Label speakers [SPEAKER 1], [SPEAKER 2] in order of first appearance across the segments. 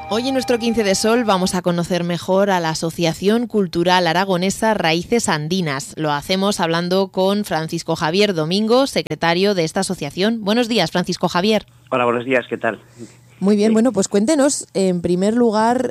[SPEAKER 1] Hoy en nuestro 15 de Sol vamos a conocer mejor a la Asociación Cultural Aragonesa Raíces Andinas. Lo hacemos hablando con Francisco Javier Domingo, secretario de esta asociación. Buenos días, Francisco Javier.
[SPEAKER 2] Hola, buenos días, ¿qué tal?
[SPEAKER 1] Muy bien, bueno, pues cuéntenos, en primer lugar,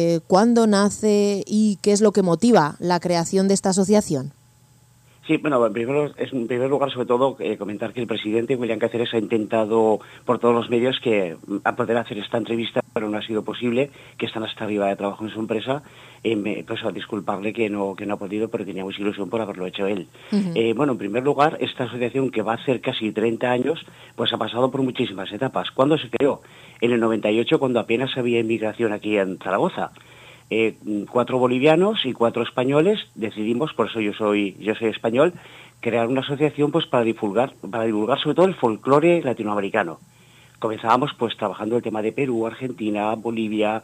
[SPEAKER 1] cuándo nace y qué es lo que motiva la creación de esta asociación.
[SPEAKER 2] Sí, bueno, en primer lugar, sobre todo, comentar que el presidente, William Cáceres, ha intentado por todos los medios a poder hacer esta entrevista, pero no ha sido posible, que están hasta arriba de trabajo en su empresa, pues a disculparle que no ha podido, pero tenía mucha ilusión por haberlo hecho él. Bueno, en primer lugar, esta asociación, que va a hacer casi 30 años, pues ha pasado por muchísimas etapas. ¿Cuándo se creó? En el 98, cuando apenas había inmigración aquí en Zaragoza. 4 bolivianos y 4 españoles decidimos, por eso yo soy español, crear una asociación pues para divulgar sobre todo el folclore latinoamericano. Comenzábamos pues trabajando el tema de Perú, Argentina, Bolivia,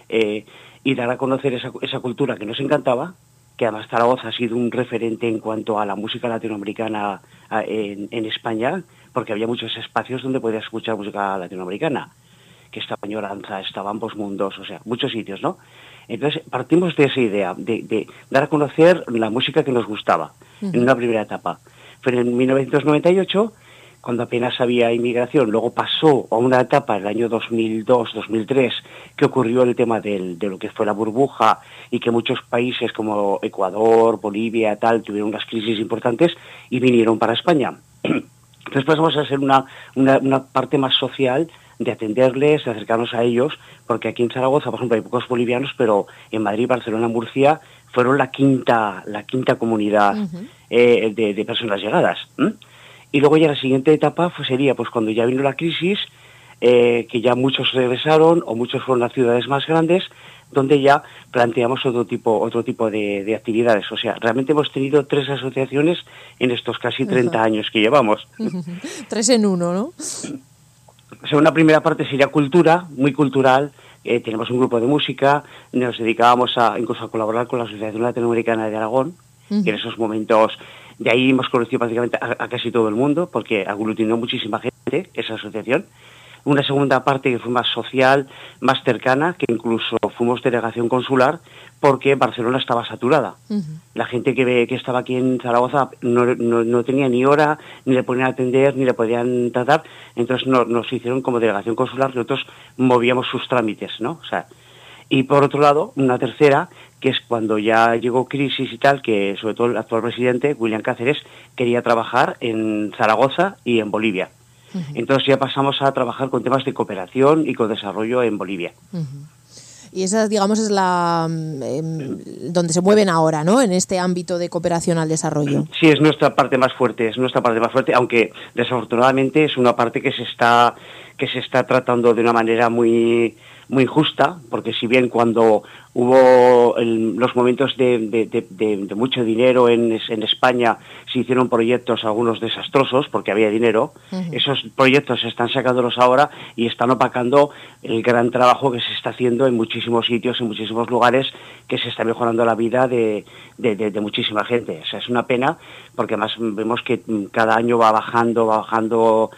[SPEAKER 2] y dar a conocer esa cultura que nos encantaba, que además Zaragoza ha sido un referente en cuanto a la música latinoamericana en España, porque había muchos espacios donde podías escuchar música latinoamericana, que estaba en Oranza, estaba en Ambos Mundos, o sea, muchos sitios, ¿no? Entonces partimos de esa idea, de dar a conocer la música que nos gustaba, en una primera etapa. Fue en 1998, cuando apenas había inmigración. Luego pasó a una etapa, en el año 2002-2003, que ocurrió el tema de lo que fue la burbuja, y que muchos países como Ecuador, Bolivia, tal, tuvieron unas crisis importantes y vinieron para España. Entonces pasamos a ser una parte más social, de atenderles, de acercarnos a ellos, porque aquí en Zaragoza, por ejemplo, hay pocos bolivianos, pero en Madrid, Barcelona, Murcia, fueron la quinta comunidad de personas llegadas. Y luego ya la siguiente etapa sería pues cuando ya vino la crisis, que ya muchos regresaron o muchos fueron a ciudades más grandes, donde ya planteamos otro tipo de actividades. O sea, realmente hemos tenido 3 asociaciones en estos casi 30 años que llevamos.
[SPEAKER 1] 3 en 1, ¿no?
[SPEAKER 2] O sea, una primera parte sería cultura, muy cultural. Tenemos un grupo de música, nos dedicábamos incluso a colaborar con la Asociación Latinoamericana de Aragón, que en esos momentos, de ahí hemos conocido prácticamente a casi todo el mundo, porque aglutinó muchísima gente esa asociación. Una segunda parte que fue más social, más cercana, que incluso fuimos delegación consular, porque Barcelona estaba saturada. La gente que estaba aquí en Zaragoza no tenía ni hora, ni le podían atender, ni le podían tratar. Entonces nos hicieron como delegación consular, nosotros movíamos sus trámites, ¿no? O sea, y por otro lado, una tercera, que es cuando ya llegó crisis y tal, que sobre todo el actual presidente, William Cáceres, quería trabajar en Zaragoza y en Bolivia. Entonces ya pasamos a trabajar con temas de cooperación y con desarrollo en Bolivia.
[SPEAKER 1] Y esa, digamos, es la donde se mueven ahora, ¿no? En este ámbito de cooperación al desarrollo.
[SPEAKER 2] Sí, es nuestra parte más fuerte, aunque desafortunadamente es una parte que se está tratando de una manera muy injusta, porque si bien cuando hubo los momentos de mucho dinero en España, se hicieron proyectos, algunos desastrosos, porque había dinero, esos proyectos se están sacándolos ahora y están opacando el gran trabajo que se está haciendo en muchísimos sitios, en muchísimos lugares, que se está mejorando la vida de muchísima gente. O sea, es una pena, porque además vemos que cada año va bajando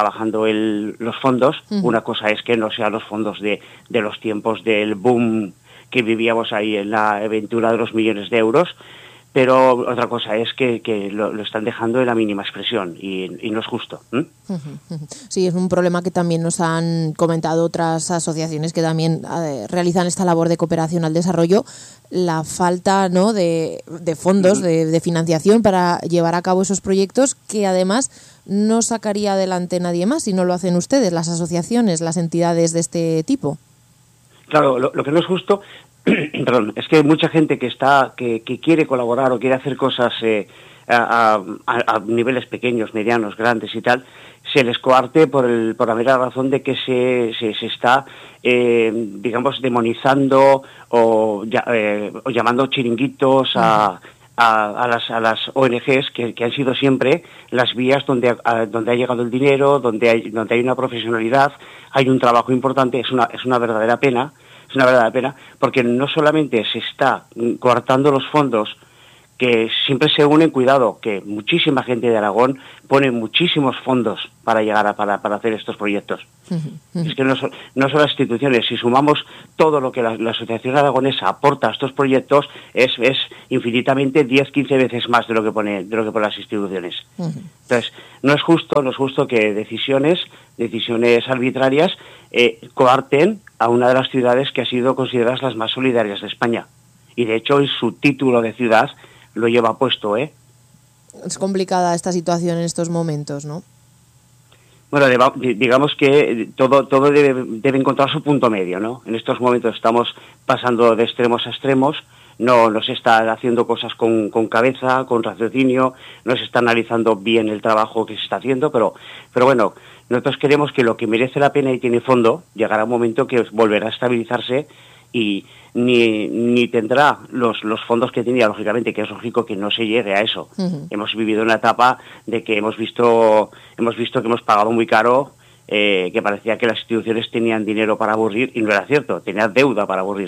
[SPEAKER 2] los fondos. Una cosa es que no sean los fondos de los tiempos del boom que vivíamos ahí en la aventura de los millones de euros, pero otra cosa es que lo están dejando en la mínima expresión y no es justo.
[SPEAKER 1] Sí, es un problema que también nos han comentado otras asociaciones que también realizan esta labor de cooperación al desarrollo, la falta, ¿no?, de fondos, de financiación para llevar a cabo esos proyectos, que además no sacaría adelante nadie más si no lo hacen ustedes, las asociaciones, las entidades de este tipo.
[SPEAKER 2] Claro, lo que no es justo, perdón, es que mucha gente que quiere colaborar o quiere hacer cosas a niveles pequeños, medianos, grandes y tal, se les coarte por la mera razón de que se está, digamos, demonizando o llamando chiringuitos a las ONGs que han sido siempre las vías donde ha llegado el dinero, donde hay una profesionalidad, hay un trabajo importante. Es una verdadera pena, porque no solamente se está coartando los fondos que siempre se unen, cuidado, que muchísima gente de Aragón pone muchísimos fondos para llegar para hacer estos proyectos. Es que no son las instituciones, si sumamos todo lo que la Asociación Aragonesa aporta a estos proyectos, es infinitamente 10-15 veces más de lo que pone las instituciones. Entonces, no es justo que decisiones arbitrarias coarten a una de las ciudades que ha sido consideradas las más solidarias de España. Y de hecho, en su título de ciudad lo lleva puesto, ¿eh?
[SPEAKER 1] Es complicada esta situación en estos momentos, ¿no?
[SPEAKER 2] Bueno, digamos que todo debe encontrar su punto medio, ¿no? En estos momentos estamos pasando de extremos a extremos, no se está haciendo cosas con cabeza, con raciocinio, no se está analizando bien el trabajo que se está haciendo, pero bueno, nosotros queremos que lo que merece la pena y tiene fondo, llegará un momento que volverá a estabilizarse y ni tendrá los fondos que tenía, lógicamente, que es lógico que no se llegue a eso. Hemos vivido una etapa de que hemos visto que hemos pagado muy caro, que parecía que las instituciones tenían dinero para aburrir, y no era cierto, tenían deuda para aburrir.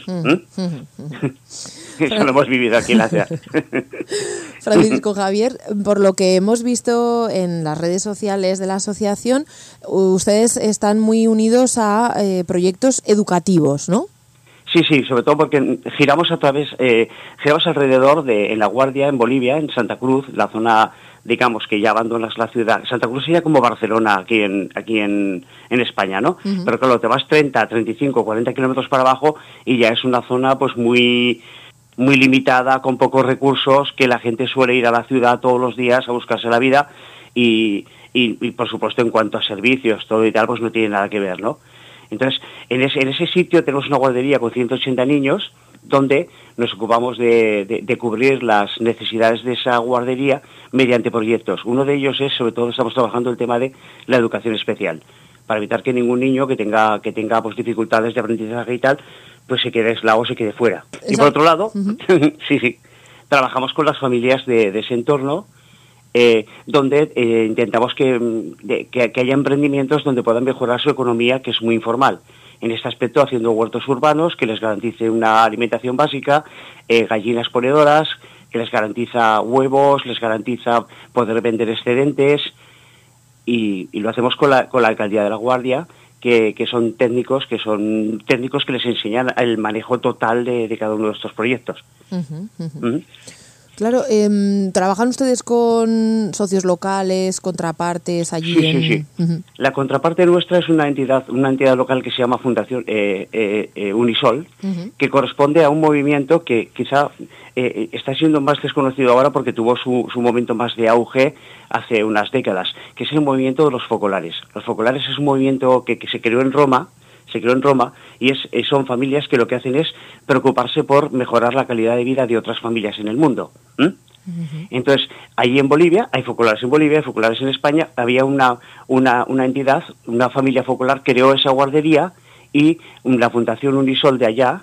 [SPEAKER 2] Eso lo hemos vivido aquí en la ciudad.
[SPEAKER 1] Francisco Javier, por lo que hemos visto en las redes sociales de la asociación, ustedes están muy unidos a proyectos educativos, ¿no?
[SPEAKER 2] Sí, sobre todo porque giramos alrededor en La Guardia, en Bolivia, en Santa Cruz, la zona, digamos, que ya abandonas la ciudad. Santa Cruz sería como Barcelona aquí en España, ¿no? Pero claro, te vas 30, 35, 40 kilómetros para abajo y ya es una zona pues muy limitada, con pocos recursos, que la gente suele ir a la ciudad todos los días a buscarse la vida y por supuesto, en cuanto a servicios, todo y tal, pues no tiene nada que ver, ¿no? Entonces, en ese sitio tenemos una guardería con 180 niños, donde nos ocupamos de cubrir las necesidades de esa guardería mediante proyectos. Uno de ellos es, sobre todo, estamos trabajando el tema de la educación especial, para evitar que ningún niño que tenga pues dificultades de aprendizaje y tal, pues se quede aislado o se quede fuera. Exacto. Y por otro lado, sí, trabajamos con las familias de ese entorno, donde intentamos que haya emprendimientos donde puedan mejorar su economía, que es muy informal. En este aspecto, haciendo huertos urbanos que les garantice una alimentación básica, gallinas ponedoras, que les garantiza huevos, les garantiza poder vender excedentes, y lo hacemos con la Alcaldía de La Guardia, que son técnicos que les enseñan el manejo total de cada uno de estos proyectos.
[SPEAKER 1] Claro, ¿trabajan ustedes con socios locales, contrapartes allí?
[SPEAKER 2] Sí. La contraparte nuestra es una entidad local que se llama Fundación Unisol, que corresponde a un movimiento que quizá está siendo más desconocido ahora porque tuvo su momento más de auge hace unas décadas, que es el movimiento de los focolares. Los focolares es un movimiento que se creó en Roma, y son familias que lo que hacen es preocuparse por mejorar la calidad de vida de otras familias en el mundo. Entonces, allí en Bolivia, hay focolares en Bolivia, hay focolares en España, había una entidad, una familia focolar creó esa guardería, y la Fundación Unisol de allá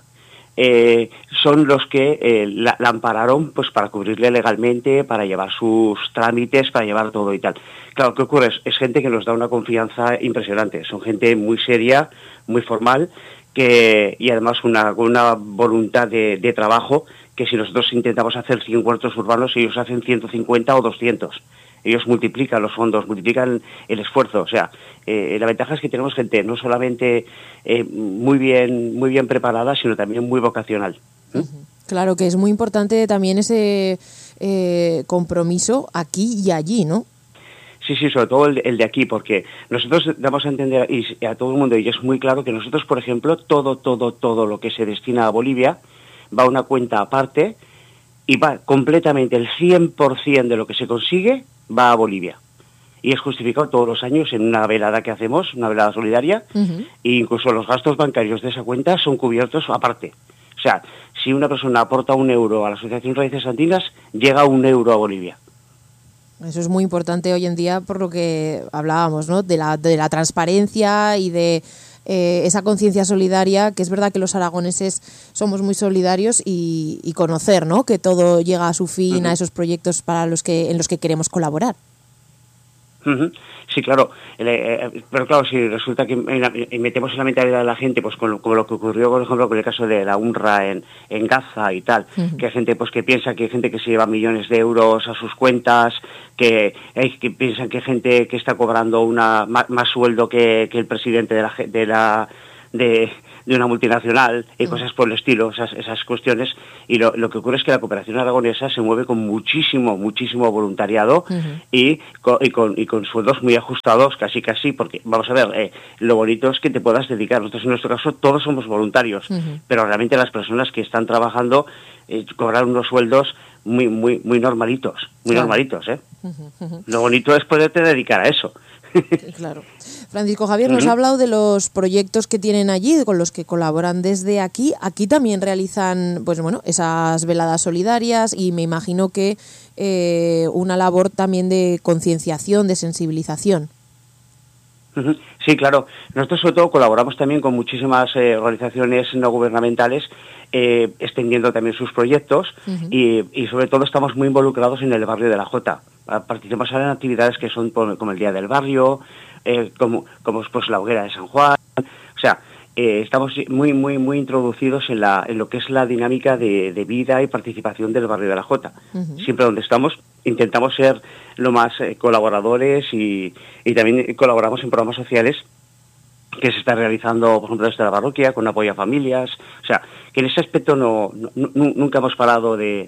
[SPEAKER 2] son los que la ampararon pues para cubrirle legalmente, para llevar sus trámites, para llevar todo y tal. Claro, ¿qué ocurre? Es gente que nos da una confianza impresionante, son gente muy seria, muy formal, y además con una voluntad de trabajo, que si nosotros intentamos hacer 100 huertos urbanos, ellos hacen 150 o 200. Ellos multiplican los fondos, multiplican el esfuerzo. O sea, la ventaja es que tenemos gente no solamente muy bien preparada, sino también muy vocacional.
[SPEAKER 1] Claro, que es muy importante también ese compromiso aquí y allí, ¿no?
[SPEAKER 2] Sí, sobre todo el de aquí, porque nosotros damos a entender a todo el mundo, y es muy claro, que nosotros, por ejemplo, todo lo que se destina a Bolivia va a una cuenta aparte, y va completamente, el 100% de lo que se consigue va a Bolivia. Y es justificado todos los años en una velada que hacemos, una velada solidaria, e incluso los gastos bancarios de esa cuenta son cubiertos aparte. O sea, si una persona aporta 1 euro a la Asociación Raíces Andinas, llega 1 euro a Bolivia.
[SPEAKER 1] Eso es muy importante hoy en día, por lo que hablábamos, ¿no? De la transparencia y de esa conciencia solidaria, que es verdad que los aragoneses somos muy solidarios, y conocer, ¿no? Que todo llega a su fin, a esos proyectos en los que queremos colaborar.
[SPEAKER 2] Ujú. Sí, claro, pero claro, si resulta que metemos en la mentalidad de la gente, pues como lo que ocurrió, por ejemplo, con el caso de la UNRWA en Gaza y tal, que hay gente pues que piensa que hay gente que se lleva millones de euros a sus cuentas, que piensan que hay gente que está cobrando más sueldo que el presidente de una multinacional y cosas por el estilo, esas cuestiones, y lo que ocurre es que la cooperación aragonesa se mueve con muchísimo voluntariado y con sueldos muy ajustados, casi, porque vamos a ver, lo bonito es que te puedas dedicar. Nosotros en nuestro caso todos somos voluntarios, pero realmente las personas que están trabajando cobran unos sueldos muy normalitos, normalitos, ¿eh? Lo bonito es poderte dedicar a eso.
[SPEAKER 1] Claro. Francisco Javier nos ha hablado de los proyectos que tienen allí, con los que colaboran desde aquí. Aquí también realizan, pues bueno, esas veladas solidarias y me imagino que una labor también de concienciación, de sensibilización.
[SPEAKER 2] Sí, claro. Nosotros sobre todo colaboramos también con muchísimas organizaciones no gubernamentales, extendiendo también sus proyectos y sobre todo estamos muy involucrados en el barrio de la Jota. Participamos en actividades que son como el Día del Barrio, como pues la hoguera de San Juan. O sea, estamos muy introducidos en lo que es la dinámica de vida y participación del barrio de la Jota. Siempre donde estamos intentamos ser lo más colaboradores y también colaboramos en programas sociales que se está realizando, por ejemplo, desde la parroquia, con apoyo a familias. O sea, que en ese aspecto nunca hemos parado de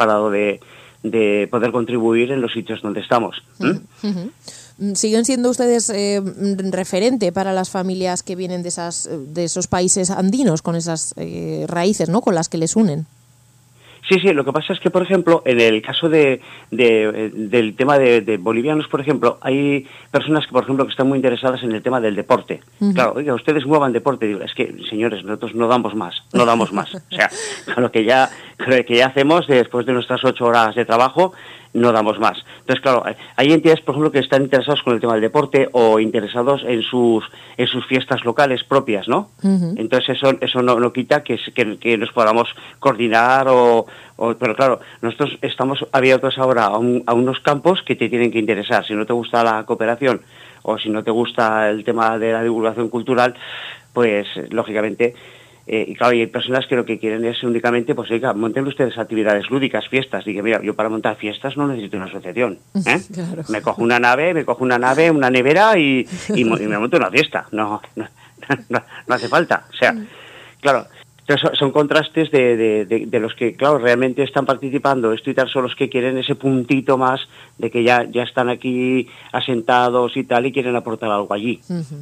[SPEAKER 2] poder contribuir en los sitios donde estamos.
[SPEAKER 1] ¿Siguen siendo ustedes referente para las familias que vienen de esos países andinos, con esas raíces, ¿no?, con las que les unen?
[SPEAKER 2] Sí, lo que pasa es que, por ejemplo, en el caso del tema de bolivianos, por ejemplo, hay personas que, por ejemplo, que están muy interesadas en el tema del deporte. Claro, oiga, ustedes muevan deporte. Digo, es que, señores, nosotros no damos más. O sea, con lo que ya hacemos después de nuestras 8 horas de trabajo, no damos más. Entonces, claro, hay entidades, por ejemplo, que están interesados con el tema del deporte o interesados en sus fiestas locales propias, ¿no? Entonces, eso no quita que nos podamos coordinar pero claro, nosotros estamos abiertos ahora a unos campos que te tienen que interesar. Si no te gusta la cooperación o si no te gusta el tema de la divulgación cultural, pues, lógicamente... y claro, y hay personas que lo que quieren es únicamente, pues oiga, monten ustedes actividades lúdicas, fiestas. Digo, mira, yo para montar fiestas no necesito una asociación, ¿eh? Claro. Me cojo una nave, una nevera y me monto una fiesta. No hace falta. O sea, claro, entonces son contrastes de los que, claro, realmente están participando. Esto y tal son los que quieren ese puntito más de que ya están aquí asentados y tal y quieren aportar algo allí.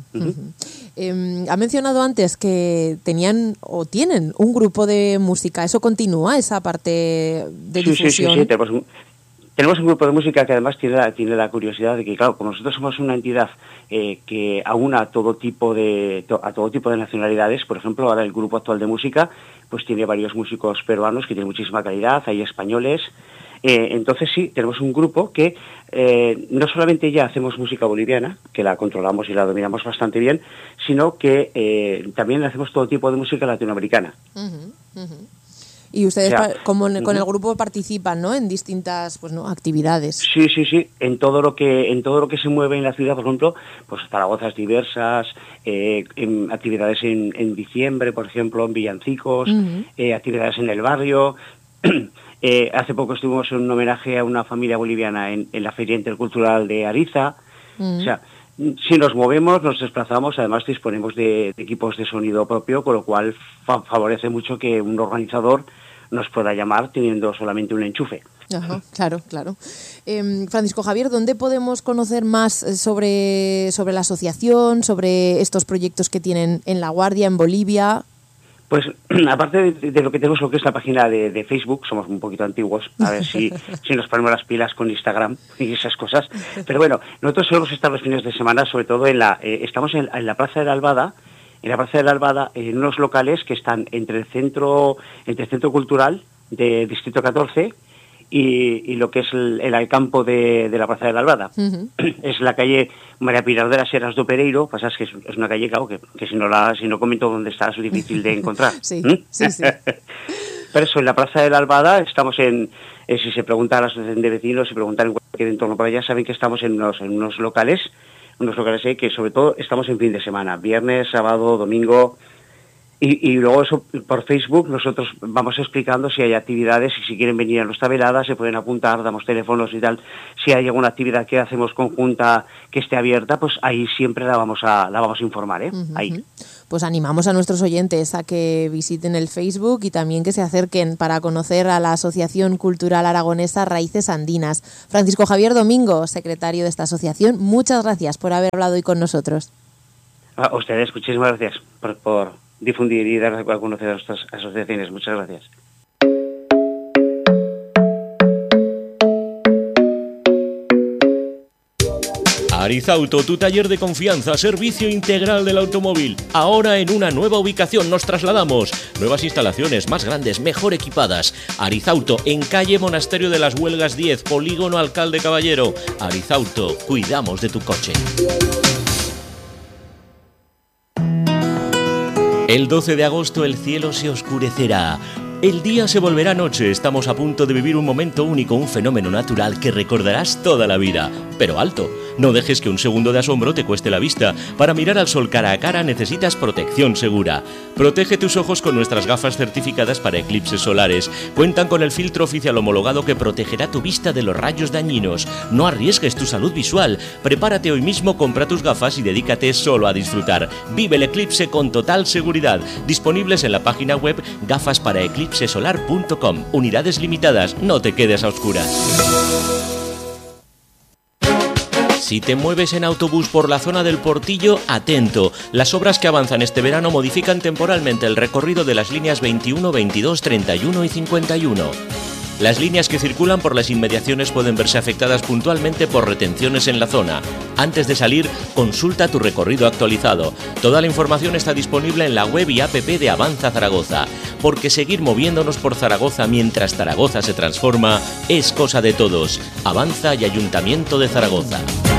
[SPEAKER 1] Ha mencionado antes que tenían o tienen un grupo de música. ¿Eso continúa, esa parte de difusión?
[SPEAKER 2] Sí. Tenemos un grupo de música que además tiene la curiosidad de que, claro, como nosotros somos una entidad que aúna a todo tipo de nacionalidades, por ejemplo, ahora el grupo actual de música pues tiene varios músicos peruanos que tienen muchísima calidad, hay españoles. Entonces sí, tenemos un grupo que no solamente ya hacemos música boliviana, que la controlamos y la dominamos bastante bien, sino que también hacemos todo tipo de música latinoamericana.
[SPEAKER 1] Y ustedes, con el grupo, participan, ¿no?, en distintas, pues, ¿no?, actividades.
[SPEAKER 2] Sí. En todo lo que se mueve en la ciudad, por ejemplo, pues zaragozas diversas, en actividades en diciembre, por ejemplo, en villancicos, actividades en el barrio. Hace poco estuvimos en un homenaje a una familia boliviana en la Feria Intercultural de Ariza. O sea, si nos movemos, nos desplazamos, además disponemos de equipos de sonido propio, con lo cual favorece mucho que un organizador nos pueda llamar teniendo solamente un enchufe.
[SPEAKER 1] Ajá, claro. Francisco Javier, ¿dónde podemos conocer más sobre la asociación, sobre estos proyectos que tienen en La Guardia, en Bolivia?
[SPEAKER 2] Pues aparte de lo que tenemos, lo que es la página de Facebook, somos un poquito antiguos, a ver si nos ponemos las pilas con Instagram y esas cosas. Pero bueno, nosotros solemos estar los fines de semana, sobre todo estamos en la Plaza de la Albada, en unos locales que están entre el Centro Cultural de Distrito 14 y lo que es el campo de la Plaza de la Albada. Es la calle María Pilar de las Heras do Pereiro. Pasa es que es una calle, claro, que si no comento dónde está es difícil de encontrar.
[SPEAKER 1] Sí.
[SPEAKER 2] Pero eso, en la Plaza de la Albada estamos si se pregunta a la asociación de vecinos, si preguntan en que de entorno para allá saben que estamos en unos locales que sobre todo estamos en fin de semana, viernes, sábado, domingo. Y luego eso por Facebook nosotros vamos explicando si hay actividades y si quieren venir a nuestra velada se pueden apuntar, damos teléfonos y tal. Si hay alguna actividad que hacemos conjunta que esté abierta, pues ahí siempre la vamos a informar, ahí.
[SPEAKER 1] Pues animamos a nuestros oyentes a que visiten el Facebook y también que se acerquen para conocer a la Asociación Cultural Aragonesa Raíces Andinas. Francisco Javier Domingo, secretario de esta asociación, muchas gracias por haber hablado hoy con nosotros.
[SPEAKER 2] A ustedes, muchísimas gracias por difundir y dar a conocer a nuestras asociaciones. Muchas gracias.
[SPEAKER 3] Arizauto, tu taller de confianza, servicio integral del automóvil. Ahora en una nueva ubicación nos trasladamos. Nuevas instalaciones, más grandes, mejor equipadas. Arizauto, en calle Monasterio de las Huelgas 10, Polígono Alcalde Caballero. Arizauto, cuidamos de tu coche. El 12 de agosto el cielo se oscurecerá. El día se volverá noche, estamos a punto de vivir un momento único, un fenómeno natural que recordarás toda la vida. Pero alto, no dejes que un segundo de asombro te cueste la vista. Para mirar al sol cara a cara necesitas protección segura. Protege tus ojos con nuestras gafas certificadas para eclipses solares. Cuentan con el filtro oficial homologado que protegerá tu vista de los rayos dañinos. No arriesgues tu salud visual. Prepárate hoy mismo, compra tus gafas y dedícate solo a disfrutar. Vive el eclipse con total seguridad. Disponibles en la página web gafasparaeclipsesolar.com. Unidades limitadas, no te quedes a oscuras. Si te mueves en autobús por la zona del Portillo, atento. Las obras que avanzan este verano modifican temporalmente el recorrido de las líneas 21, 22, 31 y 51. Las líneas que circulan por las inmediaciones pueden verse afectadas puntualmente por retenciones en la zona. Antes de salir, consulta tu recorrido actualizado. Toda la información está disponible en la web y app de Avanza Zaragoza. Porque seguir moviéndonos por Zaragoza mientras Zaragoza se transforma es cosa de todos. Avanza y Ayuntamiento de Zaragoza.